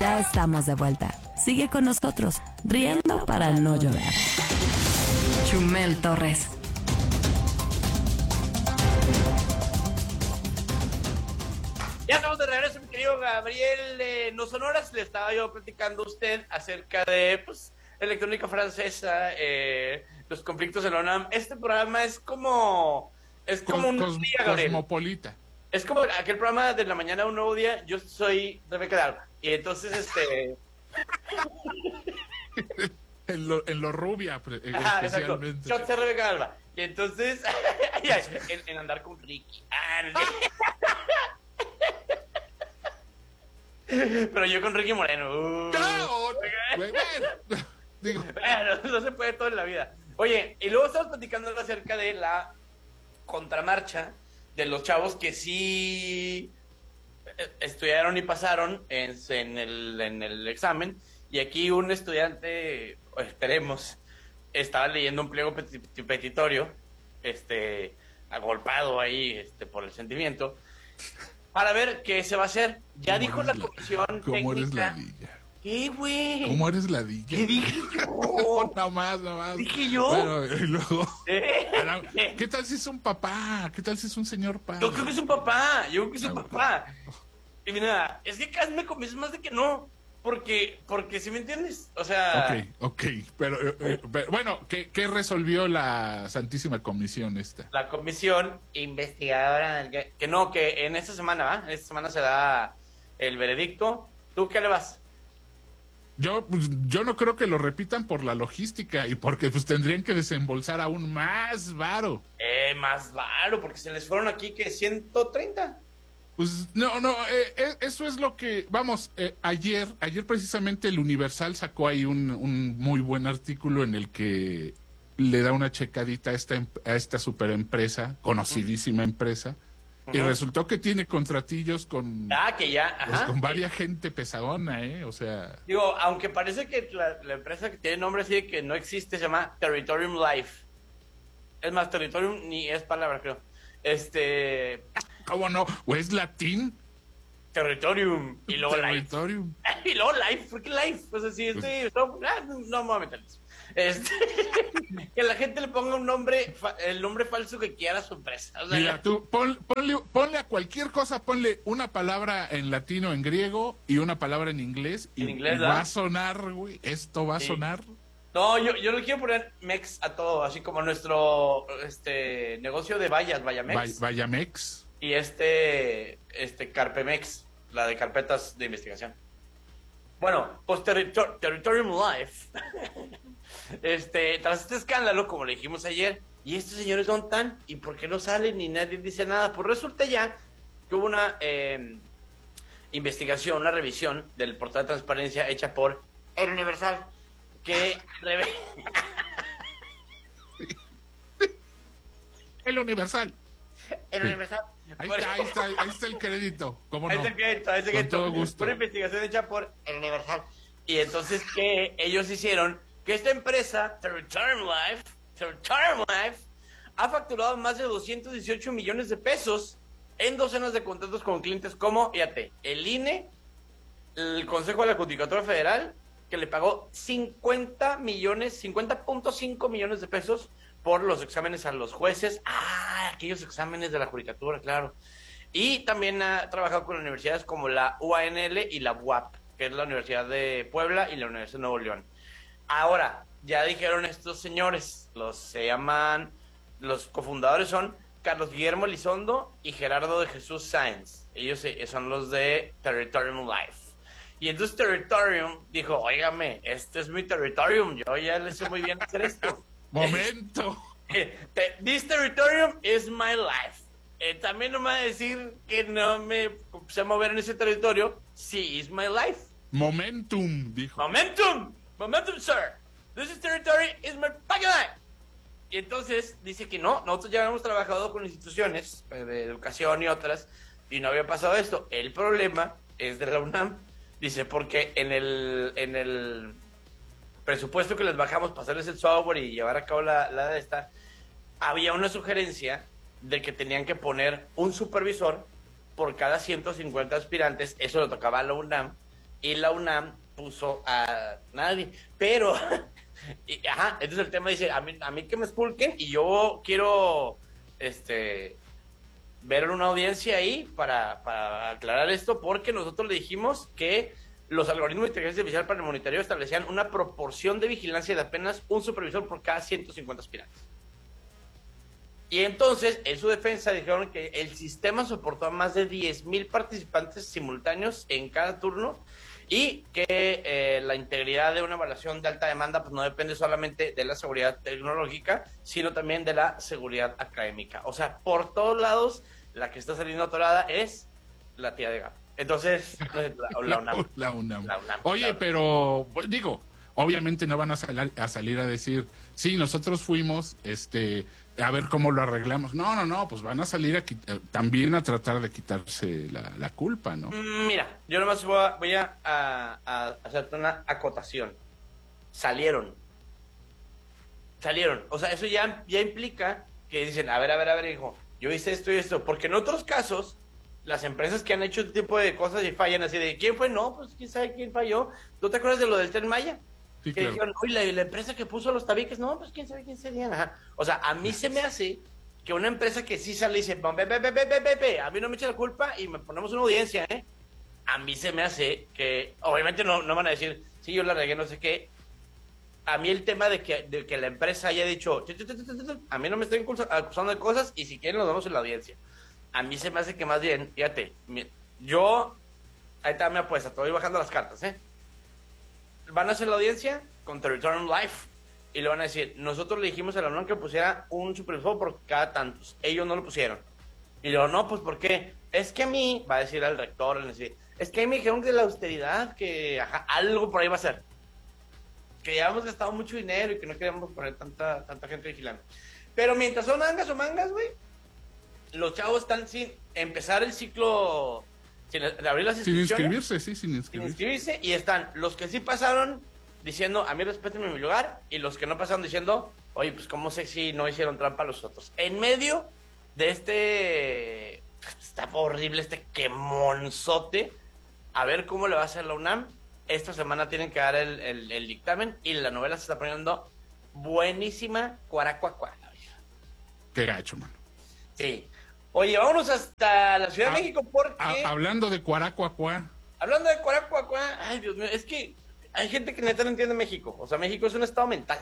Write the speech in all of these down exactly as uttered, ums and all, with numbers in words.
Ya estamos de vuelta. Sigue con nosotros, riendo para no llorar. Chumel Torres. Ya estamos de regreso, mi querido Gabriel. Eh, no son horas, le estaba yo platicando a usted acerca de, pues, electrónica francesa, eh, los conflictos en la UNAM. Este programa es como, es como Cos, un cos, día, Gabriel. Cosmopolita. Es como aquel programa de la mañana un nuevo día. Yo soy Rebeca de Alba. Y entonces, este... en, lo, en lo rubia, Ajá, especialmente. Yo soy Rebeca de Alba. Y entonces, en, en andar con Ricky. Ah, no sé. Pero yo con Ricky Moreno. Uh. No, bueno, digo. Bueno, no se puede todo en la vida. Oye, y luego estamos platicando algo acerca de la contramarcha de los chavos que sí estudiaron y pasaron en, en, el, en el examen. Y aquí un estudiante, esperemos, estaba leyendo un pliego peti- petitorio, este, agolpado ahí este, por el sentimiento, para ver qué se va a hacer. Ya dijo la comisión técnica. ¿Cómo eres ladilla? ¿Qué, güey? ¿Cómo eres ladilla? ¿Qué dije yo? Nada más, nada más. ¿Dije yo? Bueno, y luego... ¿Eh? ¿Qué tal si es un papá? ¿Qué tal si es un señor padre? Yo creo que es un papá, yo creo que es un papá. Y mira, es que casi me convence más de que no. Porque, porque ¿sí me entiendes? O sea... Ok, ok, pero, eh, eh, pero bueno, ¿qué, ¿qué resolvió la Santísima Comisión esta? La comisión investigadora, que, que no, que en esta semana, ¿va? En esta semana se da el veredicto. ¿Tú qué le vas? Yo, pues, yo no creo que lo repitan por la logística y porque pues tendrían que desembolsar aún más varo. Eh, más varo, porque se les fueron aquí que ciento treinta. Pues no, no, eh, eh, eso es lo que, vamos, eh, ayer, ayer precisamente el Universal sacó ahí un, un muy buen artículo en el que le da una checadita a esta, a esta superempresa, conocidísima empresa, uh-huh. Y resultó que tiene contratillos con, ah, que ya, ajá, pues, con varias gente pesadona, ¿eh? O sea... Digo, aunque parece que la, la empresa que tiene nombre así de que no existe, se llama Territorium Life. Es más, Territorium ni es palabra, creo. Este... ¿Cómo no? ¿O es latín? Territorium. Y luego Territorium. Life. Y luego Life. ¿Por qué Life? Pues así, este, pues... no, no, no me voy a meter eso. Este, que la gente le ponga un nombre, el nombre falso que quiera a su empresa. O sea, mira, tú pon, ponle, ponle a cualquier cosa, ponle una palabra en latino, en griego, y una palabra en inglés. Y, en inglés, y va a sonar, güey. Esto va sí. a sonar. No, yo, yo le quiero poner Mex a todo, así como nuestro este negocio de vallas, Vallamex. Va, Vallamex. Y este, este Carpemex, la de carpetas de investigación. Bueno, pues territor, Territorium Life. este, tras este escándalo, como le dijimos ayer, ¿y estos señores dónde están? ¿Y por qué no salen ni nadie dice nada? Pues resulta ya que hubo una eh, investigación, una revisión del portal de transparencia hecha por El Universal, que revela... El Universal. El sí. Universal. Ahí está, ahí está, ahí está el crédito. ¿Cómo ahí no? está el crédito, ahí está el crédito. Con todo gusto. Una investigación hecha por El Universal. Y entonces, que ellos hicieron? Que esta empresa, Territorium Life, Territorium Life, ha facturado más de doscientos dieciocho millones de pesos en docenas de contratos con clientes como, fíjate, el I N E, el Consejo de la Judicatura Federal, que le pagó cincuenta millones, cincuenta punto cinco millones de pesos por los exámenes a los jueces. Ah, aquellos exámenes de la judicatura, claro. Y también ha trabajado con universidades como la U A N L y la U A P, que es la Universidad de Puebla y la Universidad de Nuevo León. Ahora, ya dijeron estos señores, los se llaman, los cofundadores son Carlos Guillermo Elizondo y Gerardo de Jesús Sáenz. Ellos son los de Territorium Life. Y entonces Territorium dijo, óigame, este es mi Territorium, yo ya le sé muy bien hacer esto. Momento. This Territorium is my life. Eh, también no me va a decir que no me sé mover en ese territorio. Sí, is my life. Momentum, dijo. Momentum. Momentum, sir. This is territory is my fucking life. Y entonces dice que no, nosotros ya hemos trabajado con instituciones de educación y otras y no había pasado esto. El problema es de la UNAM. Dice, porque en el, en el presupuesto que les bajamos para hacerles el software y llevar a cabo la, la de esta, había una sugerencia de que tenían que poner un supervisor por cada ciento cincuenta aspirantes. Eso lo tocaba a la UNAM. y la UNAM puso a nadie. Pero, y, ajá, entonces el tema dice, a mí, a mí que me expulquen y yo quiero, este, ver una audiencia ahí para, para aclarar esto, porque nosotros le dijimos que los algoritmos de inteligencia artificial para el monitoreo establecían una proporción de vigilancia de apenas un supervisor por cada ciento cincuenta aspirantes. Y entonces, en su defensa, dijeron que el sistema soportó a más de diez mil participantes simultáneos en cada turno y que eh, la integridad de una evaluación de alta demanda pues, no depende solamente de la seguridad tecnológica, sino también de la seguridad académica. O sea, por todos lados, la que está saliendo atorada es la tía de Gato. Entonces, la, la, UNAM. La UNAM. La UNAM. Oye, Claro. pero, pues, digo, obviamente no van a, sal a salir a decir, sí, nosotros fuimos, este, a ver cómo lo arreglamos. No, no, no, pues van a salir a también a tratar de quitarse la, la culpa, ¿no? Mira, yo nomás voy a, voy a, a, a hacerte una acotación. Salieron. Salieron. O sea, eso ya, ya implica que dicen, a ver, a ver, a ver, hijo, yo hice esto y esto. Porque en otros casos, las empresas que han hecho este tipo de cosas y fallan así de, ¿quién fue? No, pues quién sabe quién falló. ¿No te acuerdas de lo del Tren Maya? Sí, que claro. dijeron, uy, la, la empresa que puso los tabiques, no, pues quién sabe quién sería. Ajá. O sea, a mí se me hace que una empresa que sí sale y dice, ve, ve, ve, ve, ve, ve, ve, a mí no me echa la culpa y me ponemos una audiencia, ¿eh? A mí se me hace que, obviamente no, no van a decir, sí, yo la regué, no sé qué. A mí el tema de que, de que la empresa haya dicho, "Ch, ch, ch, ch, ch, a mí no me estoy acusando de cosas y si quieren nos vamos en la audiencia". A mí se me hace que más bien, fíjate, yo, ahí está mi apuesta, te voy bajando las cartas, ¿eh? Van a hacer la audiencia contra Return Life y le van a decir, nosotros le dijimos a la UNAM que pusiera un supervisor por cada tantos, ellos no lo pusieron. Y luego, no, pues ¿por qué? Es que a mí, va a decir al rector, le decir, es que a mí me dijeron que de la austeridad, que ajá, algo por ahí va a ser. Que ya hemos gastado mucho dinero y que no queremos poner tanta, tanta gente vigilando. Pero mientras son mangas o mangas, güey, los chavos están sin empezar el ciclo, sin abrir las Sin inscripciones. inscribirse, sí, sin Sin inscribirse. inscribirse, y están los que sí pasaron diciendo, a mí respétenme mi lugar, y los que no pasaron diciendo, oye, pues cómo sé si no hicieron trampa los otros. En medio de este, está horrible, este quemonzote, a ver cómo le va a hacer la UNAM. Esta semana tienen que dar el, el, el dictamen, y la novela se está poniendo buenísima, cuaracuacuá. Qué gacho, mano. Sí. Oye, vámonos hasta la Ciudad Ah, de México porque... A- hablando de cuaracuacuá, Hablando de cuaracuacuá, ay Dios mío, es que hay gente que neta no entiende México. O sea, México es un estado mental.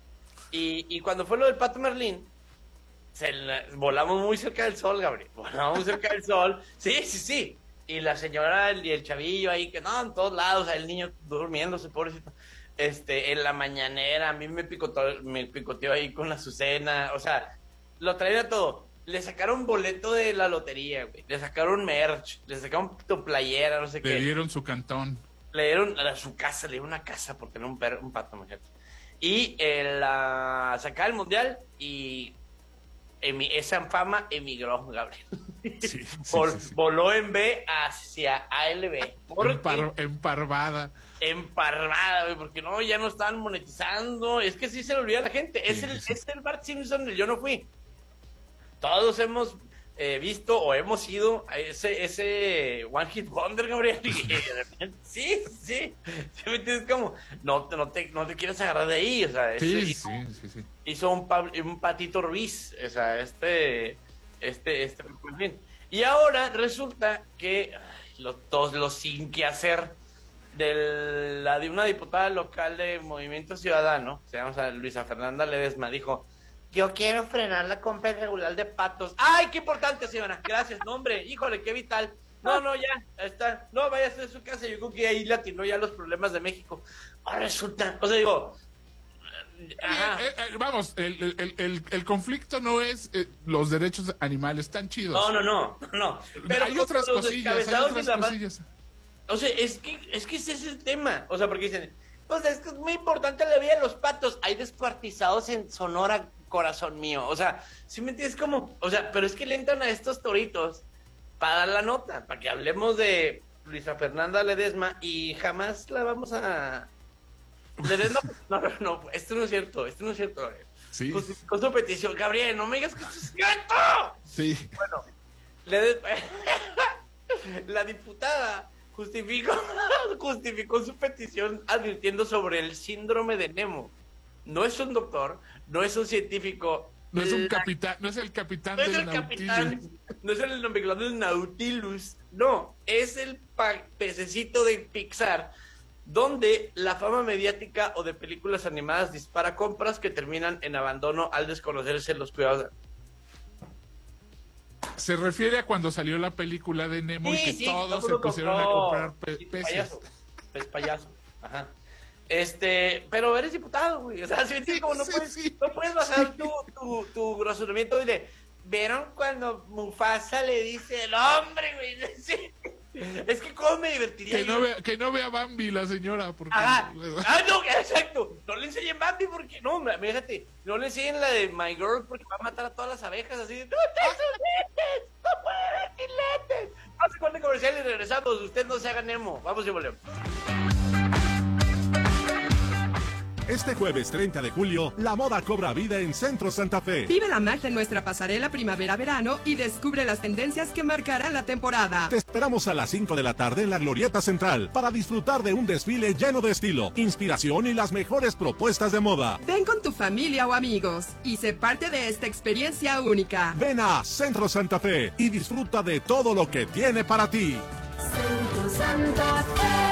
Y, y cuando fue lo del Pato Merlín, se la- volamos muy cerca del sol, Gabriel. Volamos muy cerca del sol. Sí, sí, sí. Y la señora y el chavillo ahí, que no, en todos lados, el niño durmiéndose, pobrecito. Este, en la mañanera, a mí me picoteó, me picoteó ahí con la Azucena. O sea, lo traía todo. Le sacaron boleto de la lotería, güey. Le sacaron merch, le sacaron tu playera, no sé le qué. dieron su cantón. Le dieron a su casa, le dieron una casa por tener un perro, un pato, muchachos. Y eh, la sacaba el mundial y emi- esa fama emigró, Gabriel. Sí, sí, Vol- sí, sí. Voló en B hacia A L B. Porque Empar- emparvada. emparvada, güey, porque no, ya no estaban monetizando. Es que sí se le olvida a la gente. Es Sí, el, sí. es el Bart Simpson del Yo No Fui. Todos hemos eh, visto o hemos ido a ese, ese One Hit Wonder, Gabriel. Y de repente, sí, sí. ¿Sí me entiendes? Como, no, te- no, te, no te quieres agarrar de ahí. O sea, ese Sí, hizo, sí, sí, sí. hizo un, Pab- un Patito Ruiz. O sea, este, este, este, en fin. Y ahora resulta que ay, los, todos los sin que hacer de la de una diputada local de Movimiento Ciudadano, se llama Luisa Fernanda Ledesma, dijo: yo quiero frenar la compra irregular de patos. ¡Ay, qué importante, señora! Gracias, no, hombre, híjole, qué vital. No, no, ya, está. No, vaya a hacer su casa. Yo creo que ahí le atinó ya los problemas de México. Ahora resulta, o sea, digo... Ajá. Eh, eh, vamos, el, el, el, el conflicto no es eh, los derechos animales tan chidos. No, no, no, no. Pero hay con otras los cosillas, hay descabezados otras y la más- cosillas. O sea, es que, es que ese es el tema. O sea, porque dicen, pues es que es muy importante la vida de los patos. Hay descuartizados en Sonora, corazón mío. O sea, ¿sí me entiendes cómo? O sea, pero es que le entran a estos toritos para dar la nota, para que hablemos de Luisa Fernanda Ledesma y jamás la vamos a... Ledesma, no, no, no, esto no es cierto, esto no es cierto. Sí, Con, su- con su petición, Gabriel, no me digas que esto es cierto. sí. Bueno, Ledesma, la diputada justificó, justificó su petición advirtiendo sobre el síndrome de Nemo. No es un doctor, no es un científico. No es un la... capitán, no es el capitán no es del el Nautilus. capitán, no es el nomenclador del Nautilus, no, es el pa- pececito de Pixar, donde la fama mediática o de películas animadas dispara compras que terminan en abandono al desconocerse los cuidados. Se refiere a cuando salió la película de Nemo Sí, y que sí, todos todo se mundo pusieron compró. a comprar pe- Sí, peces. payaso, pez payaso, ajá. Este, pero eres diputado, güey, o sea, ¿sí me entiendes? Como no, Sí, puedes, sí. no puedes bajar tu, tu, tu razonamiento y de, ¿vieron cuando Mufasa le dice el hombre, güey? Sí. Es que cómo me divertiría Que yo. no, vea, que no vea Bambi la señora, porque... Ah, ah, no, exacto. No le enseñen Bambi porque, no, fíjate, no le enseñen la de My Girl porque va a matar a todas las abejas así. ¡No te lentes! ¡No puede ver sin lentes! Vamos a corte comercial y regresamos. Usted no se haga Nemo. Vamos y volvemos. Este jueves treinta de julio, la moda cobra vida en Centro Santa Fe. Vive la magia en nuestra pasarela primavera-verano y descubre las tendencias que marcarán la temporada. Te esperamos a las cinco de la tarde en la Glorieta Central para disfrutar de un desfile lleno de estilo, inspiración y las mejores propuestas de moda. Ven con tu familia o amigos y sé parte de esta experiencia única. Ven a Centro Santa Fe y disfruta de todo lo que tiene para ti. Centro Santa Fe.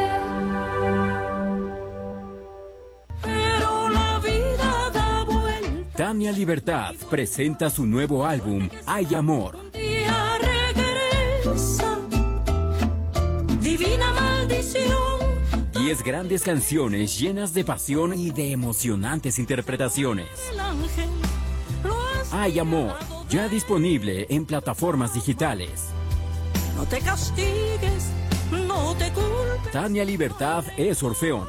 Pero la vida da vuelta. Tania Libertad presenta su nuevo álbum, Hay Amor. Un día regresa. Divina maldición. Diez grandes canciones llenas de pasión y de emocionantes interpretaciones. El ángel lo has Hay Amor, ya disponible en plataformas digitales. No te castigues, no te culpes. Tania Libertad es Orfeón.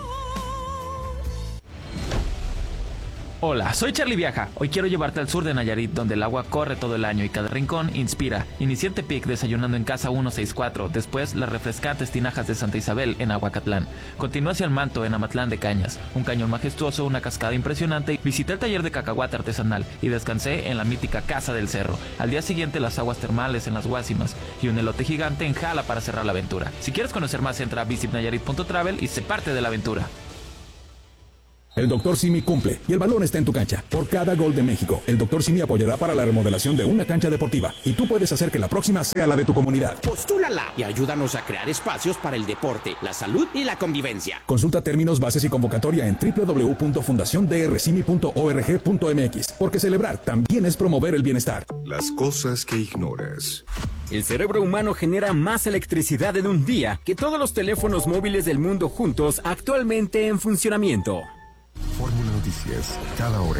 Hola, soy Charlie Viaja. Hoy quiero llevarte al sur de Nayarit, donde el agua corre todo el año y cada rincón inspira. Inicié en Tepic desayunando en Casa ciento sesenta y cuatro, después las refrescantes tinajas de Santa Isabel en Aguacatlán. Continué hacia el Manto en Amatlán de Cañas, un cañón majestuoso, una cascada impresionante. Visité el taller de cacahuate artesanal y descansé en la mítica Casa del Cerro. Al día siguiente las aguas termales en las Guásimas y un elote gigante en Jala para cerrar la aventura. Si quieres conocer más, entra a visit nayarit punto travel y sé parte de la aventura. El doctor Simi cumple y el balón está en tu cancha. Por cada gol de México, el doctor Simi apoyará para la remodelación de una cancha deportiva y tú puedes hacer que la próxima sea la de tu comunidad. Postúlala y ayúdanos a crear espacios para el deporte, la salud y la convivencia. Consulta términos, bases y convocatoria en doble u doble u doble u punto fundación d r simi punto org punto m x, porque celebrar también es promover el bienestar. Las cosas que ignoras. El cerebro humano genera más electricidad en un día que todos los teléfonos móviles del mundo juntos actualmente en funcionamiento. Fórmula Noticias, cada hora.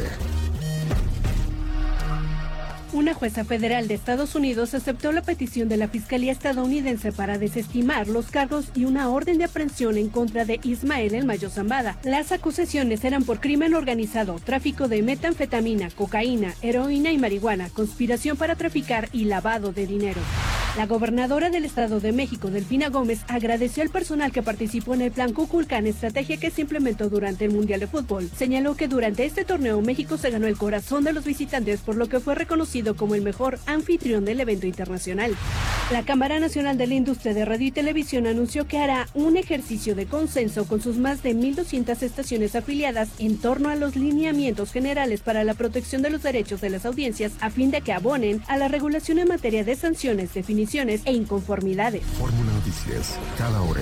Una jueza federal de Estados Unidos aceptó la petición de la Fiscalía estadounidense para desestimar los cargos y una orden de aprehensión en contra de Ismael El Mayo Zambada. Las acusaciones eran por crimen organizado, tráfico de metanfetamina, cocaína, heroína y marihuana, conspiración para traficar y lavado de dinero. La gobernadora del Estado de México, Delfina Gómez, agradeció al personal que participó en el Plan Kukulkan, estrategia que se implementó durante el Mundial de Fútbol. Señaló que durante este torneo México se ganó el corazón de los visitantes, por lo que fue reconocido como el mejor anfitrión del evento internacional. La Cámara Nacional de la Industria de Radio y Televisión anunció que hará un ejercicio de consenso con sus más de mil doscientas estaciones afiliadas en torno a los lineamientos generales para la protección de los derechos de las audiencias, a fin de que abonen a la regulación en materia de sanciones, definiciones e inconformidades. Fórmula Noticias, cada hora.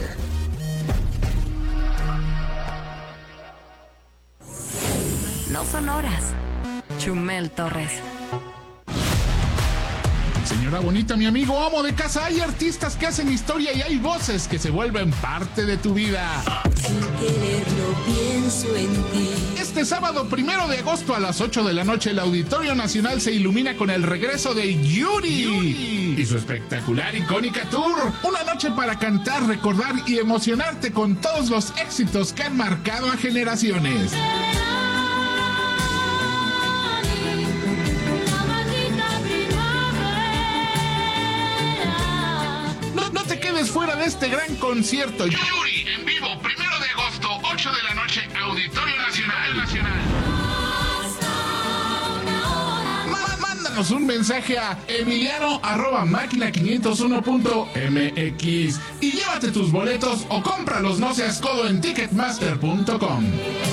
No son horas. Chumel Torres. Señora bonita, mi amigo, amo de casa, hay artistas que hacen historia y hay voces que se vuelven parte de tu vida. Sin quererlo pienso en ti. Este sábado primero de agosto a las ocho de la noche el Auditorio Nacional se ilumina con el regreso de Yuri, Yuri y su espectacular icónica tour. Una noche para cantar, recordar y emocionarte con todos los éxitos que han marcado a generaciones. Fuera de este gran concierto. Yuri en vivo, primero de agosto, ocho de la noche, Auditorio Nacional. Nacional. mándanos un mensaje a emiliano arroba máquina quinientos uno punto m x y llévate tus boletos o cómpralos, no seas codo, en ticketmaster punto com.